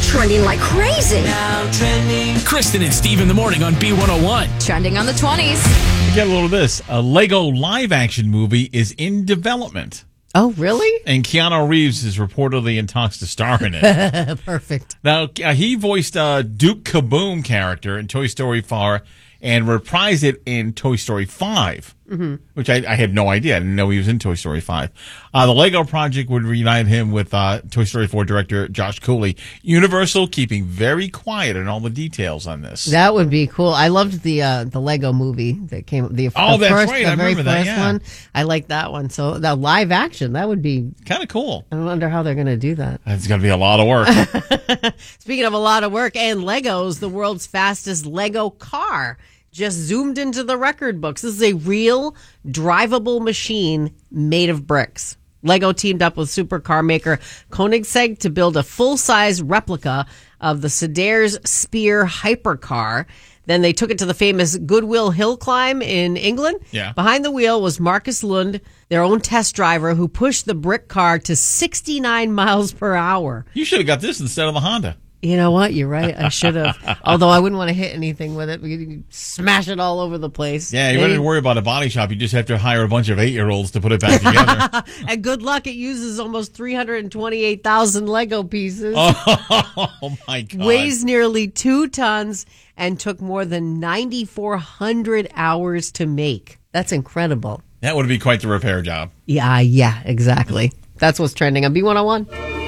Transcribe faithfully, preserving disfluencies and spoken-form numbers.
trending like crazy. Now trending. Kristen and Steve in the morning on B one oh one. Trending on the twenties. Get a little of this. A Lego live-action movie is in development. Oh, really? And Keanu Reeves is reportedly in talks to star in it. Perfect. Now, uh, he voiced uh, Duke Kaboom character in Toy Story four and reprised it in Toy Story five, mm-hmm. which I, I had no idea. I didn't know he was in Toy Story five. Uh, the Lego project would reunite him with uh, Toy Story four director Josh Cooley. Universal keeping very quiet on all the details on this. That would be cool. I loved the uh, the Lego movie that came. The, oh, the that's first, right. The I very remember first that, yeah. one. I like that one. So the live action, that would be kind of cool. I wonder how they're going to do that. It's going to be a lot of work. Speaking of a lot of work and Legos, the world's fastest Lego car just zoomed into the record books. This is a real drivable machine made of bricks. Lego teamed up with supercar maker Koenigsegg to build a full-size replica of the Sedair's Spear hypercar. Then they took it to the famous Goodwill Hill climb in England. Yeah. Behind the wheel was Marcus Lund, their own test driver, who pushed the brick car to sixty-nine miles per hour. You should have got this instead of the Honda. You know what? You're right. I should have. Although I wouldn't want to hit anything with it. We could smash it all over the place. Yeah, you don't have to worry about a body shop. You just have to hire a bunch of eight-year-olds to put it back together. And good luck. It uses almost three hundred twenty-eight thousand Lego pieces. Oh, my God. Weighs nearly two tons and took more than nine thousand four hundred hours to make. That's incredible. That would be quite the repair job. Yeah, yeah, exactly. That's what's trending on B one oh one.